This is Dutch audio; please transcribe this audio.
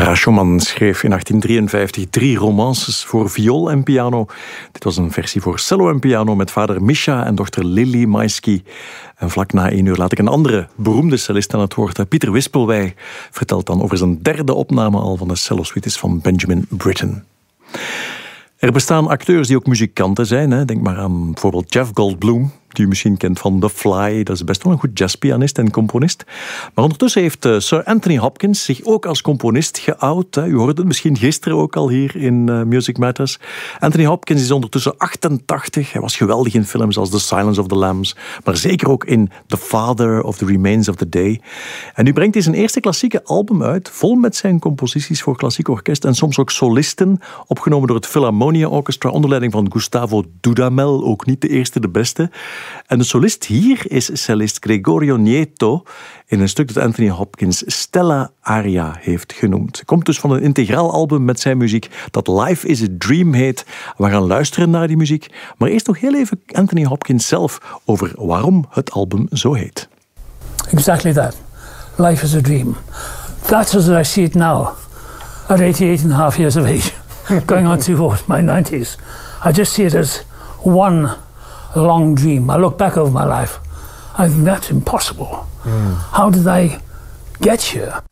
Clara Schumann schreef in 1853 3 romances voor viool en piano. Dit was een versie voor cello en piano met vader Misha en dochter Lili Maisky. En vlak na 1 uur laat ik een andere beroemde cellist aan het woord. Pieter Wispelwey vertelt dan over zijn 3e opname al van de cello-suites van Benjamin Britten. Er bestaan acteurs die ook muzikanten zijn. Hè. Denk maar aan bijvoorbeeld Jeff Goldblum, die u misschien kent van The Fly. Dat is best wel een goed jazzpianist en componist. Maar ondertussen heeft Sir Anthony Hopkins zich ook als componist geout. U hoorde het misschien gisteren ook al hier in Music Matters. Anthony Hopkins is ondertussen 88. Hij was geweldig in films als The Silence of the Lambs, maar zeker ook in The Father of the Remains of the Day. En nu brengt hij zijn eerste klassieke album uit, vol met zijn composities voor klassiek orkest en soms ook solisten, opgenomen door het Philharmonia Orchestra onder leiding van Gustavo Dudamel, ook niet de eerste, de beste. En de solist hier is cellist Gregorio Nieto in een stuk dat Anthony Hopkins Stella Aria heeft genoemd. Het komt dus van een integraal album met zijn muziek dat Life is a Dream heet. We gaan luisteren naar die muziek, maar eerst nog heel even Anthony Hopkins zelf over waarom het album zo heet. Exactly that. Life is a dream. That's as I see it now, at 88.5 years of age, going on to my 90s. I just see it as one long dream. I look back over my life. I think that's impossible. How did I get here?